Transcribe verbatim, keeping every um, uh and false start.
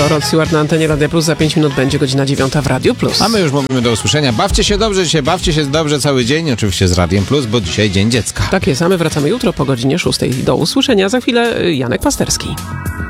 To Rod Stewart na antenie Radia Plus. Za pięć minut będzie godzina dziewiąta w Radiu Plus. A my już mówimy do usłyszenia. Bawcie się dobrze dzisiaj, bawcie się dobrze cały dzień. Oczywiście z Radiem Plus, bo dzisiaj Dzień Dziecka. Tak jest, a my wracamy jutro po godzinie szóstej. Do usłyszenia. Za chwilę Janek Pasterski.